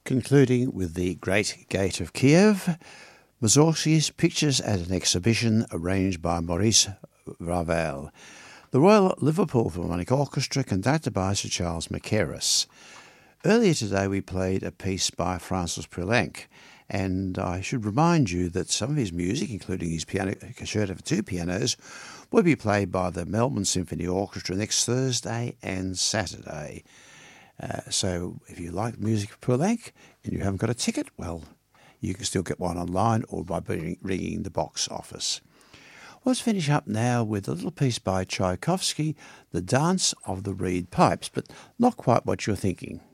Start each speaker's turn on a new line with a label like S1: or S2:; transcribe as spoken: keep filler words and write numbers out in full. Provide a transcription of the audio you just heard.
S1: Concluding with the Great Gate of Kiev, Mussorgsky's Pictures at an Exhibition arranged by Maurice Ravel. The Royal Liverpool Philharmonic Orchestra conducted by Sir Charles Mackerras. Earlier today we played a piece by Francis Poulenc, and I should remind you that some of his music, including his piano concerto for two pianos, will be played by the Melbourne Symphony Orchestra next Thursday and Saturday. Uh, so if you like music of Poulenc and you haven't got a ticket, well, you can still get one online or by ringing the box office. Let's finish up now with a little piece by Tchaikovsky, The Dance of the Reed Pipes, but not quite what you're thinking.